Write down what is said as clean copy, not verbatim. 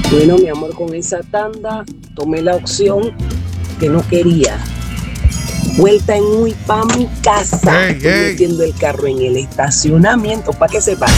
Bueno, mi amor, con esa tanda tomé la opción que no quería. Vuelta en Muy pa' mi casa. Ey, Estoy ey. metiendo el carro en el estacionamiento para que sepa.